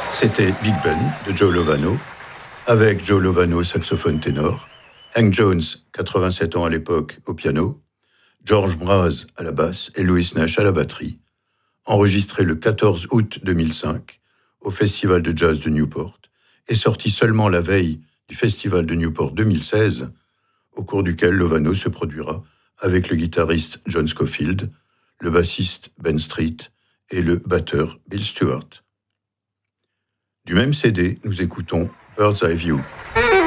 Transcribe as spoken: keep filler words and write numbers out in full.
C'était Big Ben de Joe Lovano, avec Joe Lovano saxophone ténor, Hank Jones, quatre-vingt-sept ans à l'époque, au piano, George Mraz à la basse et Louis Nash à la batterie, enregistré le quatorze août deux mille cinq au Festival de Jazz de Newport et sorti seulement la veille du Festival de Newport deux mille seize, au cours duquel Lovano se produira avec le guitariste John Scofield, le bassiste Ben Street et le batteur Bill Stewart. Du même C D, nous écoutons Bird's Eye View.